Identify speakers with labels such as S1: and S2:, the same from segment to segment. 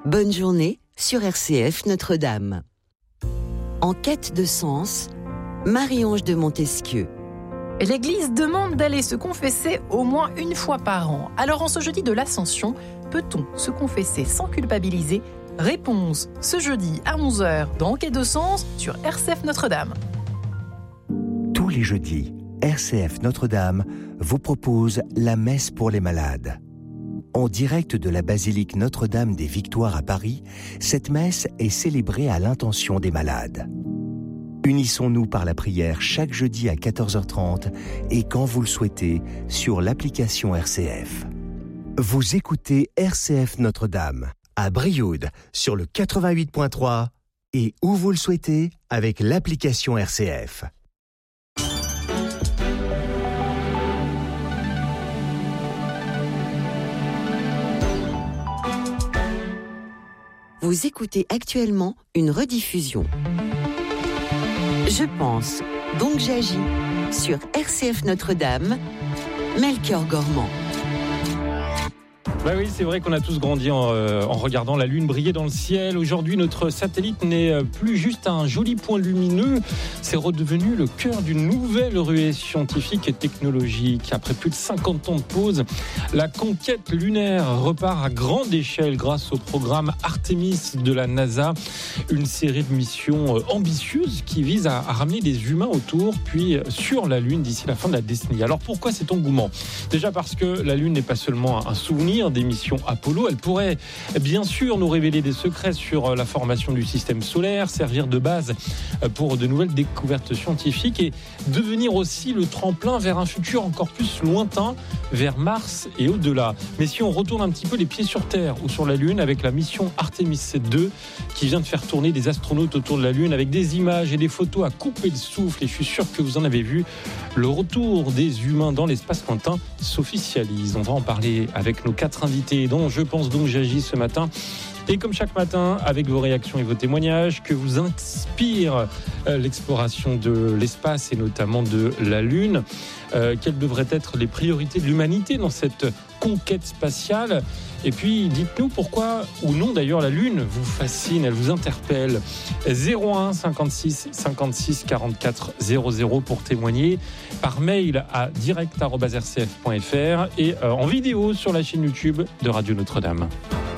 S1: Bonne journée sur RCF Notre-Dame. En quête de sens, Marie-Ange de Montesquieu.
S2: L'Église demande d'aller se confesser au moins une fois par an. Alors en ce jeudi de l'Ascension, peut-on se confesser sans culpabiliser ? Réponse ce jeudi à 11h dans En quête de sens sur RCF Notre-Dame.
S3: Tous les jeudis, RCF Notre-Dame vous propose la messe pour les malades. En direct de la basilique Notre-Dame des Victoires à Paris, cette messe est célébrée à l'intention des malades. Unissons-nous par la prière chaque jeudi à 14h30 et quand vous le souhaitez sur l'application RCF. Vous écoutez RCF Notre-Dame à Brioude sur le 88.3 et où vous le souhaitez avec l'application RCF.
S1: Vous écoutez actuellement une rediffusion. Je pense, donc j'agis sur RCF Notre-Dame, Melchior Gormand.
S4: Bah oui, c'est vrai qu'on a tous grandi en regardant la Lune briller dans le ciel. Aujourd'hui, notre satellite n'est plus juste un joli point lumineux. C'est redevenu le cœur d'une nouvelle ruée scientifique et technologique. Après plus de 50 ans de pause, la conquête lunaire repart à grande échelle grâce au programme Artemis de la NASA. Une série de missions ambitieuses qui vise à ramener les humains autour, puis sur la Lune d'ici la fin de la décennie. Alors pourquoi cet engouement ? Déjà parce que la Lune n'est pas seulement un souvenir des missions Apollo, elle pourrait bien sûr nous révéler des secrets sur la formation du système solaire, servir de base pour de nouvelles découvertes scientifiques et devenir aussi le tremplin vers un futur encore plus lointain, vers Mars et au-delà. Mais si on retourne un petit peu les pieds sur Terre ou sur la Lune avec la mission Artemis 2 qui vient de faire tourner des astronautes autour de la Lune avec des images et des photos à couper le souffle, et je suis sûr que vous en avez vu, le retour des humains dans l'espace lointain s'officialise. On va en parler avec nos 4 invités dont je pense donc j'agis ce matin. Et comme chaque matin, avec vos réactions et vos témoignages, que vous inspire l'exploration de l'espace et notamment de la Lune. Quelles devraient être les priorités de l'humanité dans cette conquête spatiale ? Et puis, dites-nous pourquoi, ou non d'ailleurs, la Lune vous fascine, elle vous interpelle. 01 56 56 44 00 pour témoigner, par mail à direct@rcf.fr et en vidéo sur la chaîne YouTube de Radio Notre-Dame.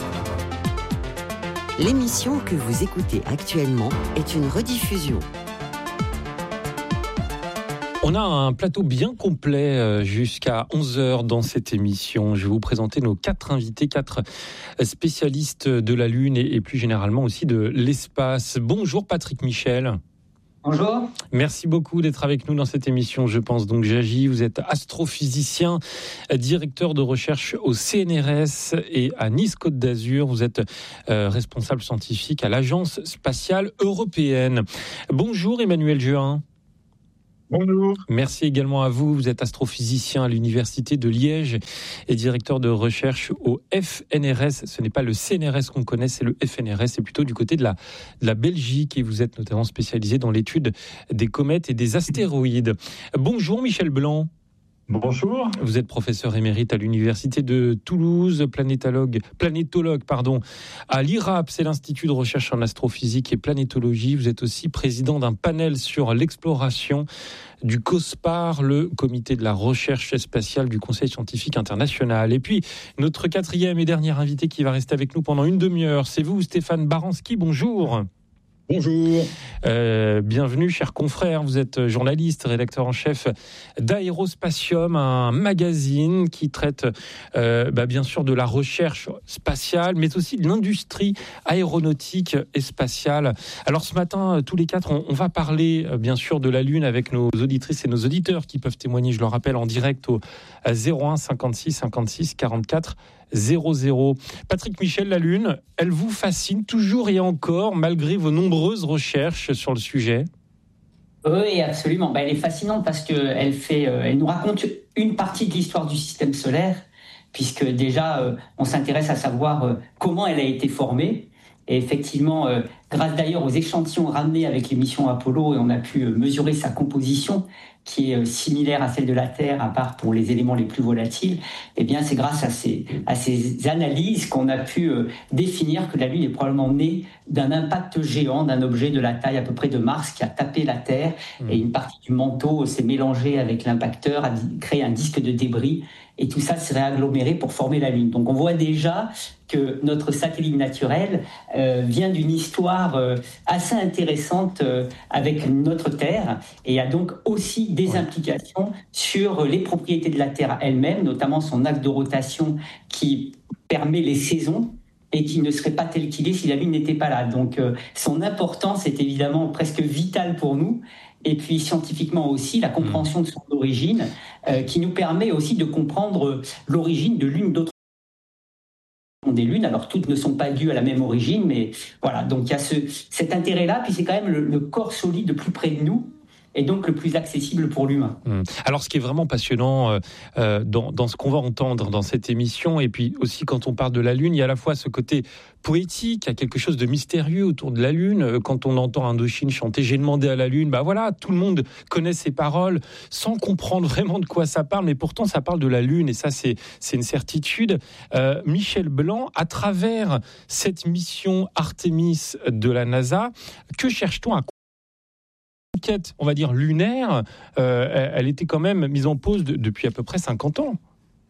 S1: L'émission que vous écoutez actuellement est une rediffusion.
S4: On a un plateau bien complet jusqu'à 11h dans cette émission. Je vais vous présenter nos 4 invités, 4 spécialistes de la Lune et plus généralement aussi de l'espace. Bonjour Patrick Michel.
S5: Bonjour.
S4: Merci beaucoup d'être avec nous dans cette émission. Je pense donc j'agis. Vous êtes astrophysicien, directeur de recherche au CNRS et à Nice-Côte d'Azur. Vous êtes responsable scientifique à l'Agence spatiale européenne. Bonjour Emmanuel Jehan.
S5: Bonjour.
S4: Merci également à vous. Vous êtes astrophysicien à l'Université de Liège et directeur de recherche au FNRS. Ce n'est pas le CNRS qu'on connaît, c'est le FNRS. C'est plutôt du côté de la Belgique et vous êtes notamment spécialisé dans l'étude des comètes et des astéroïdes. Bonjour Michel Blanc.
S5: Bonjour.
S4: Vous êtes professeur émérite à l'Université de Toulouse, planétologue à l'IRAP, c'est l'Institut de recherche en astrophysique et planétologie. Vous êtes aussi président d'un panel sur l'exploration du COSPAR, le comité de la recherche spatiale du Conseil scientifique international. Et puis, notre 4e et dernier invité qui va rester avec nous pendant une demi-heure, c'est vous, Stéphane Baranski. Bonjour.
S5: Bonjour.
S4: Bienvenue, chers confrères. Vous êtes journaliste, rédacteur en chef d'Aérospatium, un magazine qui traite bien sûr de la recherche spatiale, mais aussi de l'industrie aéronautique et spatiale. Alors ce matin, tous les 4, on va parler bien sûr de la Lune avec nos auditrices et nos auditeurs qui peuvent témoigner, je le rappelle, en direct au 01 56 56 44 00. Patrick Michel, la Lune, elle vous fascine toujours et encore, malgré vos nombreuses recherches sur le sujet?
S6: Oui, absolument. Elle est fascinante parce qu'elle elle nous raconte une partie de l'histoire du système solaire, puisque déjà, on s'intéresse à savoir comment elle a été formée. Et effectivement, grâce d'ailleurs aux échantillons ramenés avec les missions Apollo, et on a pu mesurer sa composition, qui est similaire à celle de la Terre, à part pour les éléments les plus volatiles, eh bien, c'est grâce à ces analyses qu'on a pu définir que la Lune est probablement née d'un impact géant d'un objet de la taille à peu près de Mars qui a tapé la Terre, et une partie du manteau s'est mélangée avec l'impacteur, a créé un disque de débris, et tout ça s'est réaggloméré pour former la Lune. Donc on voit déjà que notre satellite naturel vient d'une histoire assez intéressante avec notre Terre, et a donc aussi des implications sur les propriétés de la Terre elle-même, notamment son axe de rotation qui permet les saisons et qui ne serait pas tel qu'il est si la Lune n'était pas là. Donc son importance est évidemment presque vitale pour nous. Et puis scientifiquement aussi, la compréhension de son origine, qui nous permet aussi de comprendre l'origine de l'une d'autres des lunes. Alors toutes ne sont pas dues à la même origine, mais voilà, donc il y a cet intérêt-là, puis c'est quand même le corps solide le plus près de nous, et donc le plus accessible pour l'humain.
S4: Alors ce qui est vraiment passionnant dans ce qu'on va entendre dans cette émission, et puis aussi quand on parle de la Lune, il y a à la fois ce côté poétique, il y a quelque chose de mystérieux autour de la Lune. Quand on entend Indochine chanter « J'ai demandé à la Lune », bah voilà, tout le monde connaît ces paroles sans comprendre vraiment de quoi ça parle, mais pourtant ça parle de la Lune, et ça c'est une certitude. Michel Blanc, à travers cette mission Artemis de la NASA, que cherche-t-on à enquête, on va dire, lunaire, elle était quand même mise en pause depuis à peu près 50 ans.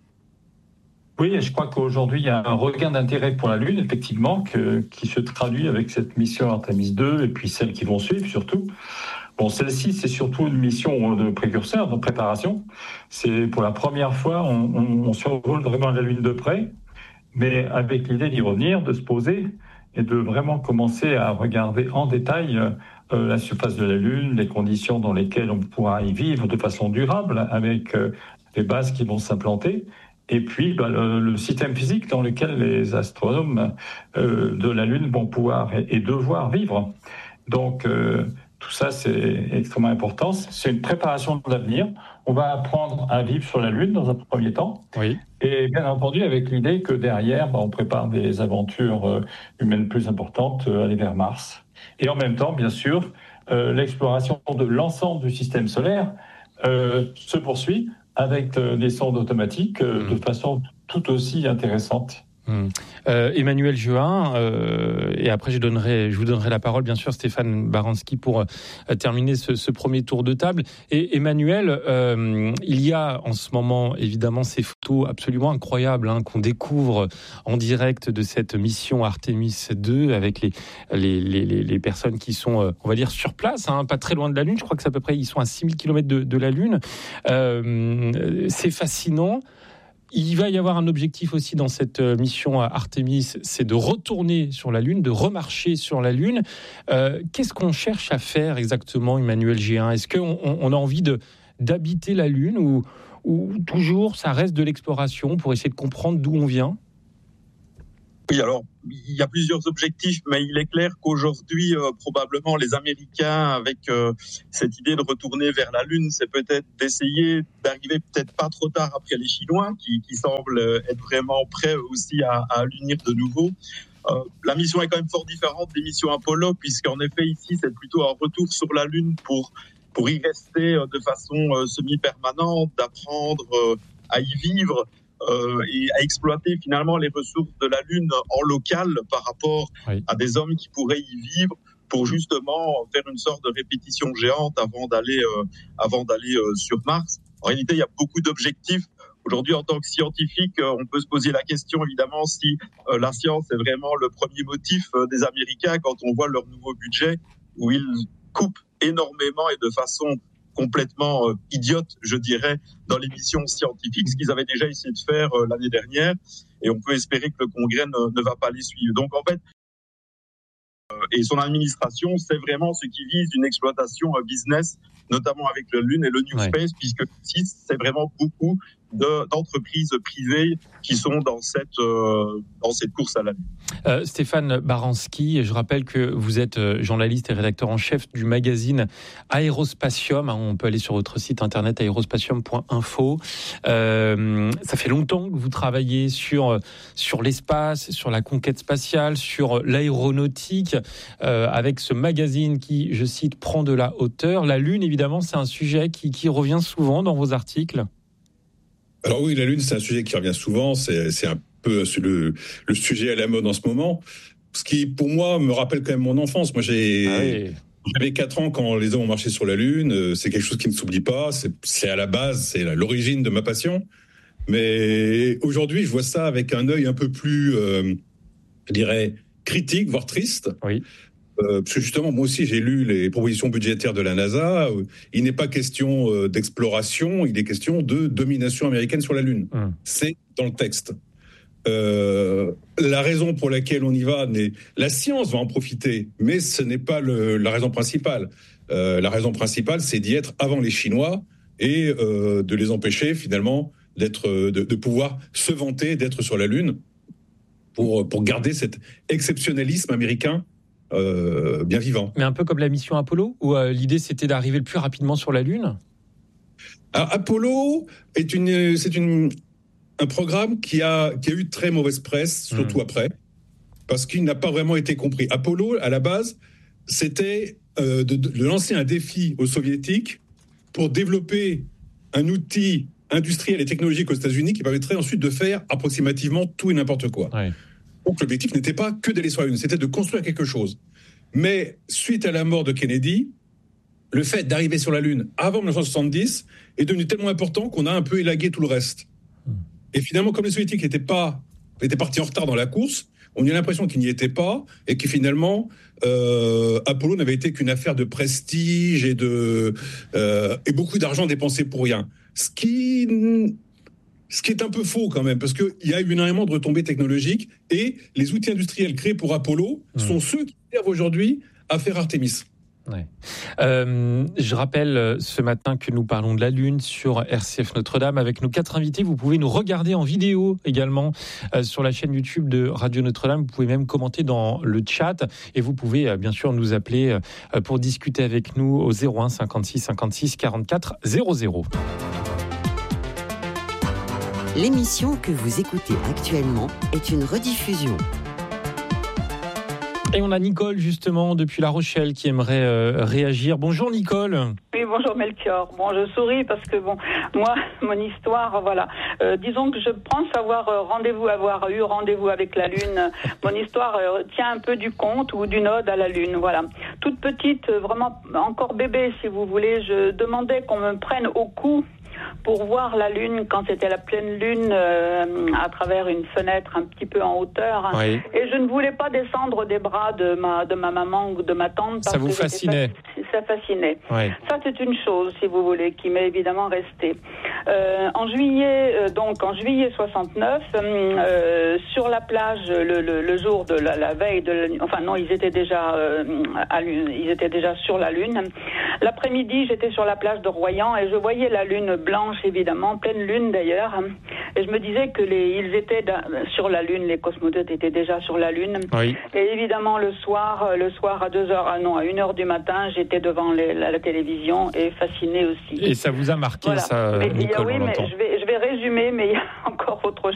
S5: Oui, et je crois qu'aujourd'hui, il y a un regain d'intérêt pour la Lune, effectivement, qui se traduit avec cette mission Artemis 2 et puis celles qui vont suivre, surtout. Bon, celle-ci, c'est surtout une mission de précurseur, de préparation. C'est pour la première fois, on survole vraiment la Lune de près, mais avec l'idée d'y revenir, de se poser et de vraiment commencer à regarder en détail la surface de la Lune, les conditions dans lesquelles on pourra y vivre de façon durable, avec les bases qui vont s'implanter, et puis le système physique dans lequel les astronomes de la Lune vont pouvoir et devoir vivre. Donc tout ça, c'est extrêmement important. C'est une préparation de l'avenir. On va apprendre à vivre sur la Lune dans un premier temps. Oui. Et bien entendu, avec l'idée que derrière, on prépare des aventures humaines plus importantes, aller vers Mars. Et en même temps, bien sûr, l'exploration de l'ensemble du système solaire se poursuit avec des sondes automatiques de façon tout aussi intéressante.
S4: Emmanuel Juin, et après je vous donnerai la parole, bien sûr, Stéphane Baranski, pour terminer ce premier tour de table. Et Emmanuel, il y a en ce moment évidemment ces photos absolument incroyables qu'on découvre en direct de cette mission Artemis 2 avec les personnes qui sont, on va dire, sur place, pas très loin de la Lune. Je crois que c'est à peu près, ils sont à 6000 km de la Lune. C'est fascinant. Il va y avoir un objectif aussi dans cette mission Artemis, c'est de retourner sur la Lune, de remarcher sur la Lune. Qu'est-ce qu'on cherche à faire exactement, Emmanuel Géhin ? Est-ce qu'on a envie d'habiter la Lune ou toujours ça reste de l'exploration pour essayer de comprendre d'où on vient ?
S7: Oui, alors, il y a plusieurs objectifs, mais il est clair qu'aujourd'hui, probablement, les Américains, avec cette idée de retourner vers la Lune, c'est peut-être d'essayer d'arriver peut-être pas trop tard après les Chinois, qui semblent être vraiment prêts aussi à l'unir de nouveau. La mission est quand même fort différente des missions Apollo, puisqu'en effet, ici, c'est plutôt un retour sur la Lune pour y rester de façon semi-permanente, d'apprendre à y vivre, et à exploiter finalement les ressources de la Lune en local par rapport à des hommes qui pourraient y vivre pour justement faire une sorte de répétition géante avant d'aller sur Mars. En réalité, il y a beaucoup d'objectifs. Aujourd'hui, en tant que scientifique, on peut se poser la question évidemment si la science est vraiment le premier motif des Américains quand on voit leur nouveau budget où ils coupent énormément et de façon complètement idiote, je dirais, dans les missions scientifiques, ce qu'ils avaient déjà essayé de faire l'année dernière, et on peut espérer que le Congrès ne va pas les suivre. Donc en fait, et son administration, c'est vraiment ce qui vise une exploitation business, notamment avec la Lune et le New Space, puisque ici, c'est vraiment beaucoup d'entreprises privées qui sont dans cette course à la Lune.
S4: Stéphane Baranski, je rappelle que vous êtes journaliste et rédacteur en chef du magazine Aérospatium. On peut aller sur votre site internet aérospatium.info. Ça fait longtemps que vous travaillez sur l'espace, sur la conquête spatiale, sur l'aéronautique, avec ce magazine qui, je cite, prend de la hauteur. La Lune, évidemment, c'est un sujet qui revient souvent dans vos articles.
S8: Alors oui, la Lune, c'est un sujet qui revient souvent. C'est un peu le sujet à la mode en ce moment. Ce qui, pour moi, me rappelle quand même mon enfance. Moi, j'avais 4 ans quand les hommes ont marché sur la Lune. C'est quelque chose qui ne s'oublie pas. C'est à la base, c'est l'origine de ma passion. Mais aujourd'hui, je vois ça avec un œil un peu plus, je dirais, critique, voire triste.
S4: Oui.
S8: Parce que justement, moi aussi, j'ai lu les propositions budgétaires de la NASA. Il n'est pas question d'exploration, il est question de domination américaine sur la Lune. C'est dans le texte. La raison pour laquelle on y va, la science va en profiter, mais ce n'est pas la raison principale. La raison principale, c'est d'y être avant les Chinois et de les empêcher finalement de pouvoir se vanter d'être sur la Lune pour garder cet exceptionnalisme américain bien vivant.
S4: Mais un peu comme la mission Apollo, où l'idée c'était d'arriver le plus rapidement sur la Lune.
S8: Alors, Apollo c'est un programme qui a eu de très mauvaise presse, surtout après, parce qu'il n'a pas vraiment été compris. Apollo, à la base, c'était de lancer un défi aux Soviétiques pour développer un outil industriel et technologique aux États-Unis qui permettrait ensuite de faire approximativement tout et n'importe quoi. Ouais. Donc l'objectif n'était pas que d'aller sur la Lune, c'était de construire quelque chose. Mais suite à la mort de Kennedy, le fait d'arriver sur la Lune avant 1970 est devenu tellement important qu'on a un peu élagué tout le reste. Et finalement, comme les Soviétiques étaient partis en retard dans la course, on a l'impression qu'ils n'y étaient pas et que finalement, Apollo n'avait été qu'une affaire de prestige et beaucoup d'argent dépensé pour rien. Ce qui est un peu faux quand même, parce qu'il y a eu énormément de retombées technologiques et les outils industriels créés pour Apollo sont ceux qui servent aujourd'hui à faire Artemis.
S4: Ouais. Je rappelle ce matin que nous parlons de la Lune sur RCF Notre-Dame avec nos 4 invités. Vous pouvez nous regarder en vidéo également sur la chaîne YouTube de Radio Notre-Dame. Vous pouvez même commenter dans le chat et vous pouvez bien sûr nous appeler pour discuter avec nous au 01 56 56 44 00.
S1: L'émission que vous écoutez actuellement est une rediffusion.
S4: Et on a Nicole, justement, depuis La Rochelle, qui aimerait réagir. Bonjour, Nicole.
S9: Oui, bonjour, Melchior. Bon, je souris parce que, moi, mon histoire, voilà. Disons que je pense avoir eu rendez-vous avec la Lune. Mon histoire tient un peu du conte ou d'une ode à la Lune, voilà. Toute petite, vraiment encore bébé, si vous voulez, je demandais qu'on me prenne au cou pour voir la Lune quand c'était la pleine Lune à travers une fenêtre un petit peu en hauteur. Oui. Et je ne voulais pas descendre des bras de ma maman ou de ma tante.
S4: Ça vous fascinait?
S9: Ça fascinait.
S4: Oui.
S9: Ça, c'est une chose, si vous voulez, qui m'est évidemment restée. En juillet 69, sur la plage, le jour de la veille de la Lune, enfin non, ils étaient déjà sur la Lune. L'après-midi, j'étais sur la plage de Royan et je voyais la Lune blanche, évidemment, pleine Lune d'ailleurs. Et je me disais que ils étaient sur la Lune, les cosmonautes étaient déjà sur la Lune. Oui. Et évidemment, le soir à 1h du matin, j'étais devant la télévision et fascinée aussi.
S4: Et ça vous a marqué, voilà. Ça, Nicole?
S9: Oui, mais je vais résumer, mais il y a encore autre